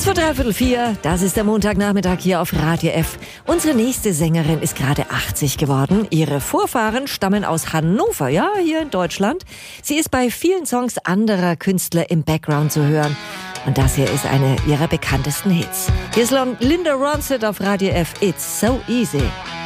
Kurz vor 3:45, das ist der Montagnachmittag hier auf Radio F. Unsere nächste Sängerin ist gerade 80 geworden. Ihre Vorfahren stammen aus Hannover, ja, hier in Deutschland. Sie ist bei vielen Songs anderer Künstler im Background zu hören. Und das hier ist eine ihrer bekanntesten Hits. Hier ist Linda Ronstadt auf Radio F. It's so easy.